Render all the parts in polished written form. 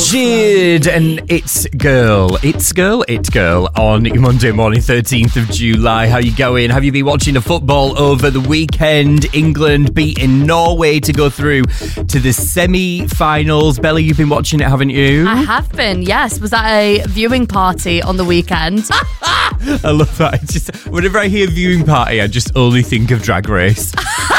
Jid and It's Girl on your Monday morning, 13th of July. How you going? Have you been watching the football over the weekend? England beating Norway to go through to the semi-finals. Bella, you've been watching it, haven't you? I have been, yes. Was at a viewing party on the weekend. I love that. Whenever I hear viewing party, I just only think of Drag Race.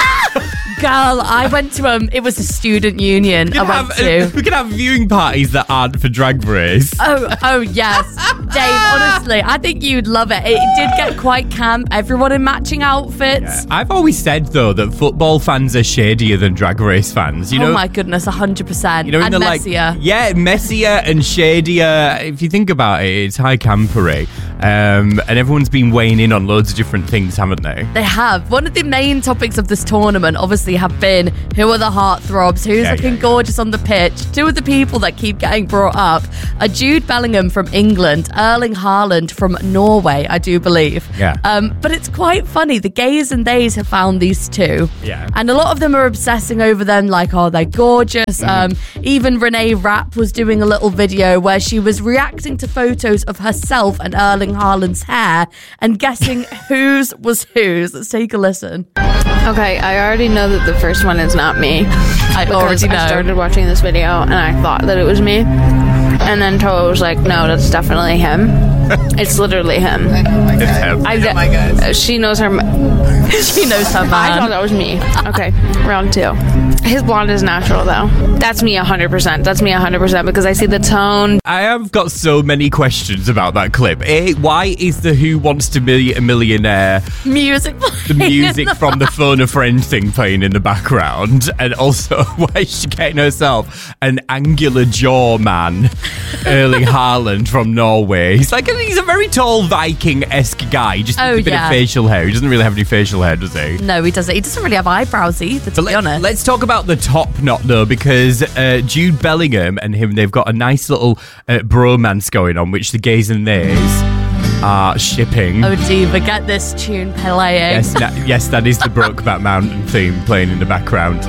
Girl, I went to it was a student union I went to. We can have viewing parties that aren't for Drag Race. Oh yes. Dave, honestly, I think you'd love it. It did get quite camp. Everyone in matching outfits. Yeah. I've always said, though, that football fans are shadier than Drag Race fans. You know? Oh my goodness, 100%. You know, and messier. Messier and shadier. If you think about it, it's high campery. And everyone's been weighing in on loads of different things, haven't they? They have. One of the main topics of this tournament obviously have been who are the heartthrobs, who's looking gorgeous on the pitch. Two of the people that keep getting brought up are Jude Bellingham from England, Erling Haaland from Norway, I do believe. Yeah. But it's quite funny. The gays and theys have found these two. Yeah. And a lot of them are obsessing over them, like, oh, they're gorgeous. Even Renee Rapp was doing a little video where she was reacting to photos of herself and Erling Haaland's hair and guessing whose was whose. Let's take a listen. Okay, I already know that the first one is not me. I already know. I started watching this video and I thought that it was me. And then Toa was like, no, that's definitely him. It's literally him. It's him. She knows her. She knows her man. I thought that was me. Okay, round two. His blonde is natural, though. That's me 100%. That's me 100% because I see the tone. I have got so many questions about that clip. Why is the Who Wants to Be a Millionaire music the music from the Phone a Friend thing playing in the background? And also, why is she getting herself an angular jaw man, Erling Haaland from Norway? He's a very tall Viking-esque guy. Just a bit of facial hair. He doesn't really have any facial hair, does he? No, he doesn't. He doesn't really have eyebrows either, to be honest. Let's talk about the top knot, though, because Jude Bellingham and him, they've got a nice little bromance going on, which the gays and theys are shipping. Oh, Diva, get this tune playing. Yes, that is the Brokeback Mountain theme playing in the background.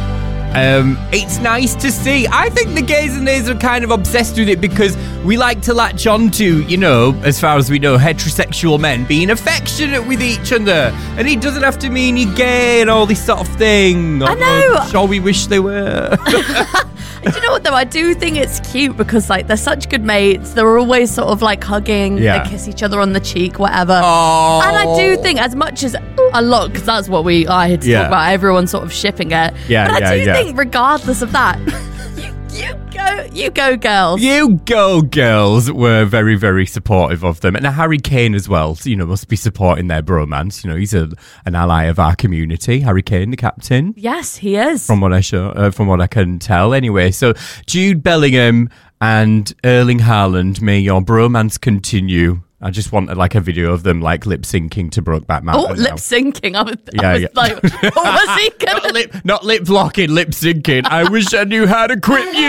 It's nice to see. I think the gays and theys are kind of obsessed with it because we like to latch on to, as far as we know, heterosexual men being affectionate with each other. And it doesn't have to mean you're gay and all this sort of thing. I know. Sure, we wish they were. Do you know what, though? I do think it's cute because, they're such good mates. They're always sort of, hugging. Yeah. They kiss each other on the cheek, whatever. Oh. And I do think, as much as a lot, because that's what I had to talk about, everyone sort of shipping it. Yeah, but I do think, regardless of that, you go, girls. You go, girls. Were very, very supportive of them. And Harry Kane as well, must be supporting their bromance. He's an ally of our community. Harry Kane, the captain. Yes, he is. From what I can tell. Anyway, so Jude Bellingham and Erling Haaland, may your bromance continue. I just want a video of them lip syncing to Brokeback Mountain. Oh, lip syncing! I was yeah. like, what was he gonna? Not lip locking, lip syncing. I wish I knew how to quit you.